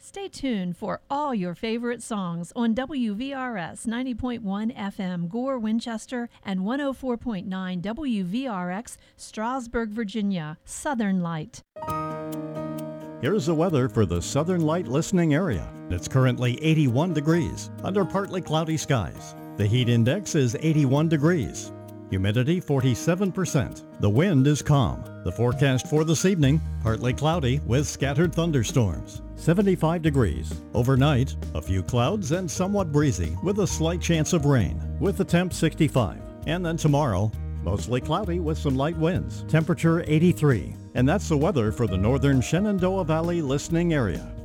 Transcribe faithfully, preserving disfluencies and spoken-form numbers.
Stay tuned for all your favorite songs on W V R S ninety point one F M Gore, Winchester, and one oh four point nine W V R X Strasburg, Virginia. Southern Light. Here's the weather for the Southern Light listening area. It's currently eighty-one degrees under partly cloudy skies. The heat index is eighty-one degrees. Humidity forty-seven percent. The wind is calm. The forecast for this evening, partly cloudy with scattered thunderstorms. seventy-five degrees. Overnight, a few clouds and somewhat breezy with a slight chance of rain, with the temp sixty-five. And then tomorrow, mostly cloudy with some light winds. Temperature eighty-three. And that's the weather for the northern Shenandoah Valley listening area.